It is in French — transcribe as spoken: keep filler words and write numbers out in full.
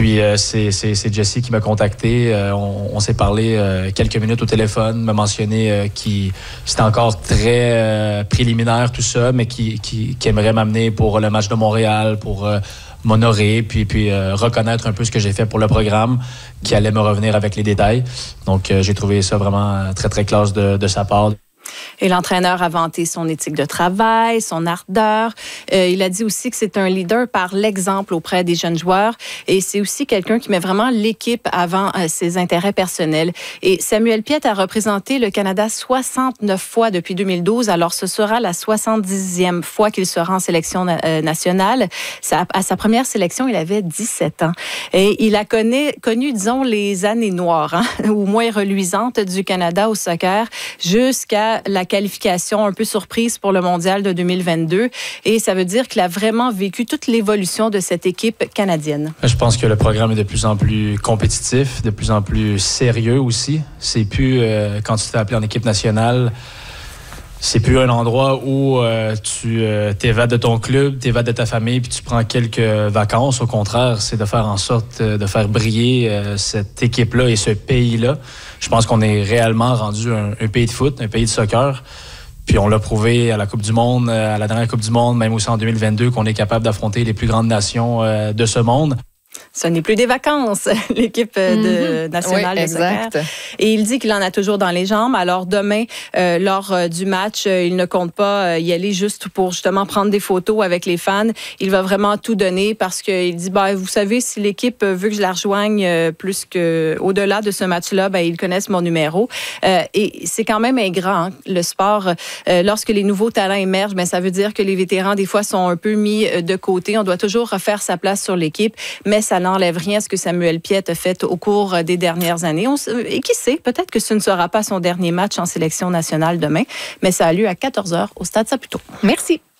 Puis euh, c'est, c'est, c'est Jesse qui m'a contacté. Euh, on, on s'est parlé euh, quelques minutes au téléphone, m'a mentionné euh, qu'il c'était encore très euh, préliminaire tout ça, mais qui, qui, qui aimerait m'amener pour le match de Montréal, pour euh, m'honorer, puis, puis euh, reconnaître un peu ce que j'ai fait pour le programme, qui allait me revenir avec les détails. Donc euh, j'ai trouvé ça vraiment très, très classe de, de sa part. Et l'entraîneur a vanté son éthique de travail, son ardeur. Euh, il a dit aussi que c'est un leader par l'exemple auprès des jeunes joueurs. Et c'est aussi quelqu'un qui met vraiment l'équipe avant euh, ses intérêts personnels. Et Samuel Piette a représenté le Canada soixante-neuf fois depuis deux mille douze. Alors, ce sera la soixante-dixième fois qu'il sera en sélection euh, nationale. Ça, à sa première sélection, il avait dix-sept ans. Et il a connu, connu disons, les années noires, hein, ou moins reluisantes du Canada au soccer, jusqu'à la qualification un peu surprise pour le mondial de deux mille vingt-deux. Et ça veut dire qu'il a vraiment vécu toute l'évolution de cette équipe canadienne. Je pense que le programme est de plus en plus compétitif, de plus en plus sérieux aussi. C'est plus, euh, quand tu t'es appelé en équipe nationale, c'est plus un endroit où euh, tu euh, t'évades de ton club, t'évades de ta famille, puis tu prends quelques vacances. Au contraire, c'est de faire en sorte de faire briller euh, cette équipe-là et ce pays-là. Je pense qu'on est réellement rendu un, un pays de foot, un pays de soccer. Puis on l'a prouvé à la Coupe du Monde, à la dernière Coupe du Monde, même aussi en deux mille vingt-deux, qu'on est capable d'affronter les plus grandes nations euh, de ce monde. Ce n'est plus des vacances, l'équipe de, mm-hmm. nationale oui, de soccer. Et il dit qu'il en a toujours dans les jambes. Alors demain, euh, lors euh, du match, euh, il ne compte pas euh, y aller juste pour justement prendre des photos avec les fans. Il va vraiment tout donner parce qu'il dit, bah, vous savez, si l'équipe veut que je la rejoigne euh, plus que au-delà de ce match-là, ben, ils connaissent mon numéro. Euh, et c'est quand même ingrat, hein, le sport. Euh, lorsque les nouveaux talents émergent, ben, ça veut dire que les vétérans, des fois, sont un peu mis de côté. On doit toujours refaire sa place sur l'équipe, mais ça n'enlève rien à ce que Samuel Piette a fait au cours des dernières années. On, et qui sait, peut-être que ce ne sera pas son dernier match en sélection nationale demain, mais ça a lieu à quatorze heures au Stade Saputo. Merci.